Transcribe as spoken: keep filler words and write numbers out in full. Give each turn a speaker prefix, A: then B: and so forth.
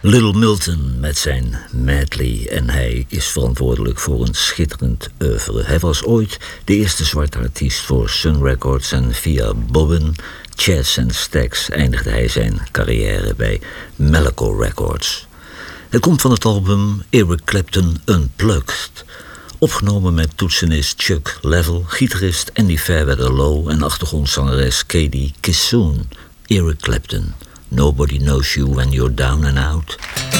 A: Little Milton met zijn medley en hij is verantwoordelijk voor een schitterend oeuvre. Hij was ooit de eerste zwarte artiest voor Sun Records en via Bobbin, Chess en Stax eindigde hij zijn carrière bij Malaco Records. Het komt van het album Eric Clapton Unplugged, opgenomen met toetsenist Chuck Level, gitarist Andy Fairweather Low en achtergrondzangeres Katie Kissoon. Eric Clapton, Nobody Knows You When You're Down and Out.